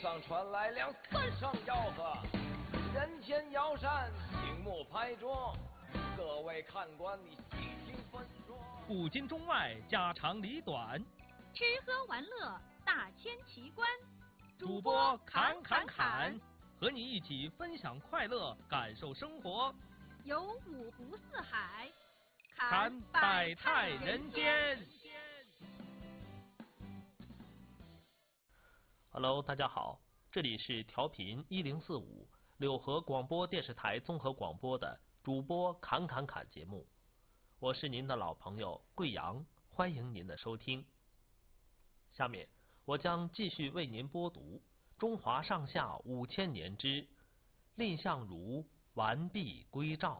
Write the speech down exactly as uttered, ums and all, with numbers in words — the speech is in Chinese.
上传来两三声吆喝，人前摇扇，屏幕拍桌，各位看官你细听分说。 古今中外，家长里短， 吃喝玩乐，大千奇观。 主播侃侃侃，和你一起分享快乐，感受生活。 游五湖四海， 侃百态人间。Hello， 大家好，这里是调频一零四五柳河广播电视台综合广播的主播侃侃侃节目，我是您的老朋友贵阳，欢迎您的收听。下面我将继续为您播读中华上下五千年之蔺相如完璧归赵。